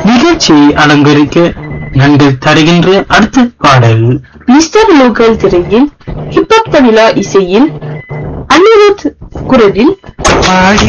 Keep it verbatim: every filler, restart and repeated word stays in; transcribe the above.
நிகழ்ச்சியை அலங்கரிக்க நாங்கள் தருகின்ற அடுத்த பாடல் மிஸ்டர் லோக்கல் திரையில் ஹிப்ஹாப் தமிழா இசையில் அனிருத் குரலில்